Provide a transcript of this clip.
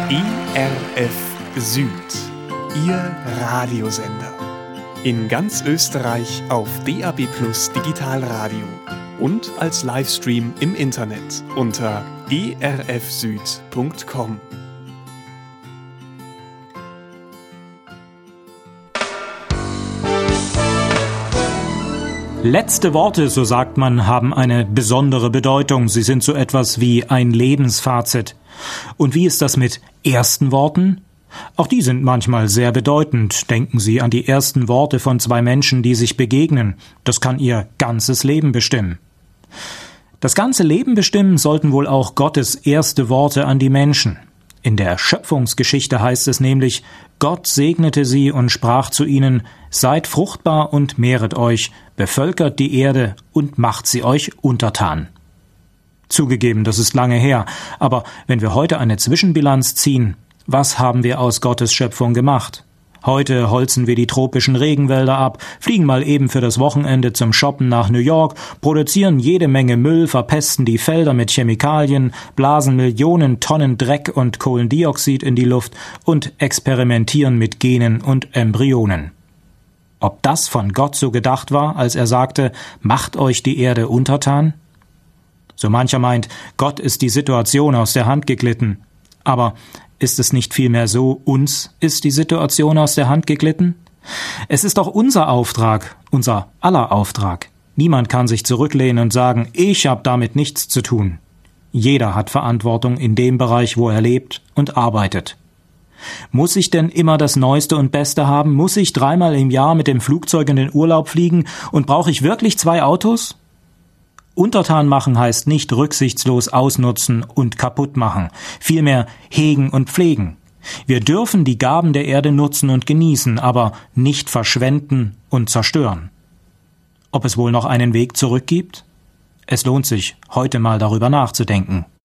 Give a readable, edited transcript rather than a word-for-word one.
ERF Süd, Ihr Radiosender. In ganz Österreich auf DAB+ Digitalradio und als Livestream im Internet unter erfsüd.com. Letzte Worte, so sagt man, haben eine besondere Bedeutung. Sie sind so etwas wie ein Lebensfazit. Und wie ist das mit ersten Worten? Auch die sind manchmal sehr bedeutend. Denken Sie an die ersten Worte von zwei Menschen, die sich begegnen. Das kann ihr ganzes Leben bestimmen. Das ganze Leben bestimmen sollten wohl auch Gottes erste Worte an die Menschen. In der Schöpfungsgeschichte heißt es nämlich, Gott segnete sie und sprach zu ihnen, seid fruchtbar und mehret euch, bevölkert die Erde und macht sie euch untertan. Zugegeben, das ist lange her, aber wenn wir heute eine Zwischenbilanz ziehen, was haben wir aus Gottes Schöpfung gemacht? Heute holzen wir die tropischen Regenwälder ab, fliegen mal eben für das Wochenende zum Shoppen nach New York, produzieren jede Menge Müll, verpesten die Felder mit Chemikalien, blasen Millionen Tonnen Dreck und Kohlendioxid in die Luft und experimentieren mit Genen und Embryonen. Ob das von Gott so gedacht war, als er sagte, macht euch die Erde untertan? So mancher meint, Gott ist die Situation aus der Hand geglitten. Aber ist es nicht vielmehr so, uns ist die Situation aus der Hand geglitten? Es ist doch unser Auftrag, unser aller Auftrag. Niemand kann sich zurücklehnen und sagen, ich habe damit nichts zu tun. Jeder hat Verantwortung in dem Bereich, wo er lebt und arbeitet. Muss ich denn immer das Neueste und Beste haben? Muss ich 3-mal im Jahr mit dem Flugzeug in den Urlaub fliegen? Und brauche ich wirklich 2 Autos? Untertan machen heißt nicht rücksichtslos ausnutzen und kaputt machen, vielmehr hegen und pflegen. Wir dürfen die Gaben der Erde nutzen und genießen, aber nicht verschwenden und zerstören. Ob es wohl noch einen Weg zurück gibt? Es lohnt sich, heute mal darüber nachzudenken.